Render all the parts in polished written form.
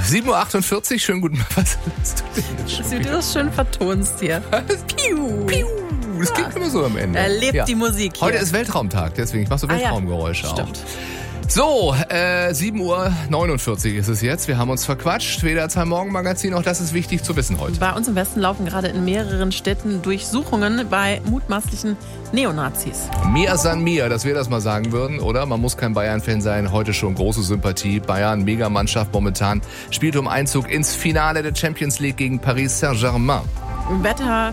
7.48 Uhr, schönen guten Morgen. Was hast du denn jetzt schon Wie du wieder? das schön vertonst hier. Piu. Piu. Das klingt immer so am Ende. Da lebt die Musik hier. Heute ist Weltraumtag, deswegen ich mache so Weltraumgeräusche auch. Stimmt. So, 7.49 Uhr ist es jetzt. Wir haben uns verquatscht. WDR 2 Morgenmagazin, auch das ist wichtig zu wissen heute. Bei uns im Westen laufen gerade in mehreren Städten Durchsuchungen bei mutmaßlichen Neonazis. Mia San Mia, dass wir das mal sagen würden, oder? Man muss kein Bayern-Fan sein. Heute schon große Sympathie. Bayern, Megamannschaft momentan, spielt um Einzug ins Finale der Champions League gegen Paris Saint-Germain. Wetter,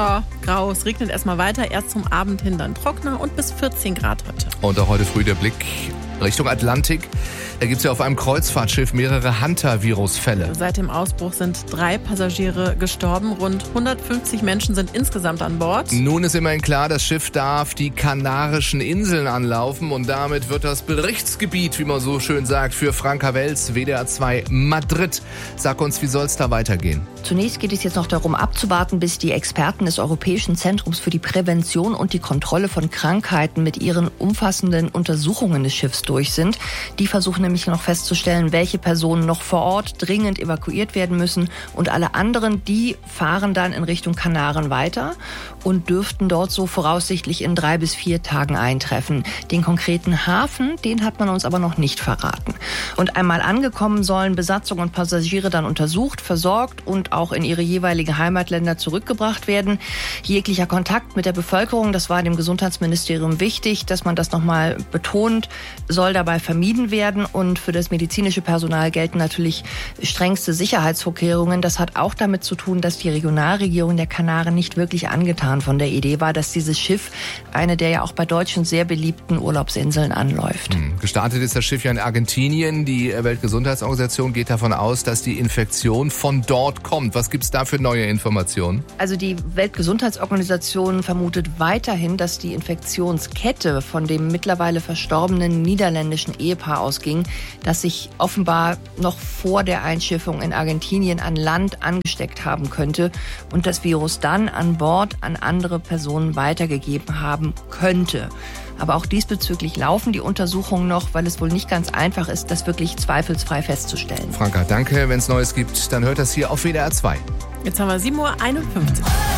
grau, es regnet erstmal weiter. Erst zum Abend hin dann trockener und bis 14 Grad heute. Und auch heute früh der Blick Richtung Atlantik. Da gibt es ja auf einem Kreuzfahrtschiff mehrere Hunter-Virus-Fälle. Seit dem Ausbruch sind 3 Passagiere gestorben. Rund 150 Menschen sind insgesamt an Bord. Nun ist immerhin klar, das Schiff darf die Kanarischen Inseln anlaufen und damit wird das Berichtsgebiet, wie man so schön sagt, für Franka Wels, WDR 2 Madrid. Sag uns, wie soll es da weitergehen? Zunächst geht es jetzt noch darum abzuwarten, bis die Experten des Europäischen Zentrums für die Prävention und die Kontrolle von Krankheiten mit ihren umfassenden Untersuchungen des Schiffs durch sind. Die versuchen nämlich noch festzustellen, welche Personen noch vor Ort dringend evakuiert werden müssen, und alle anderen, die fahren dann in Richtung Kanaren weiter und dürften dort so voraussichtlich in 3 bis 4 Tagen eintreffen. Den konkreten Hafen, den hat man uns aber noch nicht verraten. Und einmal angekommen sollen Besatzung und Passagiere dann untersucht, versorgt und auch in ihre jeweiligen Heimatländer zurückgebracht werden. Jeglicher Kontakt mit der Bevölkerung, das war dem Gesundheitsministerium wichtig, dass man das nochmal betont, soll dabei vermieden werden. Und für das medizinische Personal gelten natürlich strengste Sicherheitsvorkehrungen. Das hat auch damit zu tun, dass die Regionalregierung der Kanaren nicht wirklich angetan von der Idee war, dass dieses Schiff eine der ja auch bei Deutschen sehr beliebten Urlaubsinseln anläuft. Gestartet ist das Schiff ja in Argentinien. Die Weltgesundheitsorganisation geht davon aus, dass die Infektion von dort kommt. Was gibt's da für neue Informationen? Also die Weltgesundheitsorganisation vermutet weiterhin, dass die Infektionskette von dem mittlerweile verstorbenen niederländischen Ehepaar ausging, das sich offenbar noch vor der Einschiffung in Argentinien an Land angesteckt haben könnte und das Virus dann an Bord an andere Personen weitergegeben haben könnte. Aber auch diesbezüglich laufen die Untersuchungen noch, weil es wohl nicht ganz einfach ist, das wirklich zweifelsfrei festzustellen. Franka, danke. Wenn es Neues gibt, dann hört das hier auf WDR 2. Jetzt haben wir 7.51 Uhr.